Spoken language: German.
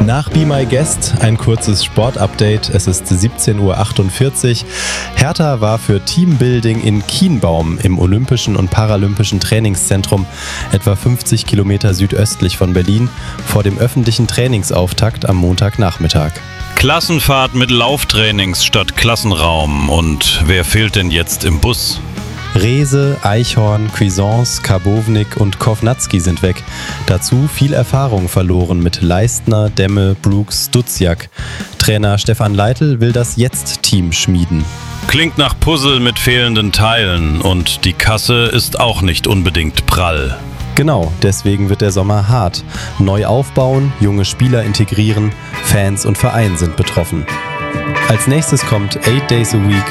Nach Be My Guest ein kurzes Sportupdate. Es ist 17:48 Uhr. Hertha war für Teambuilding in Kienbaum im Olympischen und Paralympischen Trainingszentrum, etwa 50 Kilometer südöstlich von Berlin, vor dem öffentlichen Trainingsauftakt am Montagnachmittag. Klassenfahrt mit Lauftrainings statt Klassenraum. Und wer fehlt denn jetzt im Bus? Rehse, Eichhorn, Cuisance, Karbownik und Kovnatski sind weg. Dazu viel Erfahrung verloren mit Leistner, Demme, Brooks, Duziak. Trainer Stefan Leitl will das Jetzt-Team schmieden. Klingt nach Puzzle mit fehlenden Teilen und die Kasse ist auch nicht unbedingt prall. Genau, deswegen wird der Sommer hart. Neu aufbauen, junge Spieler integrieren, Fans und Verein sind betroffen. Als nächstes kommt 8 Days a Week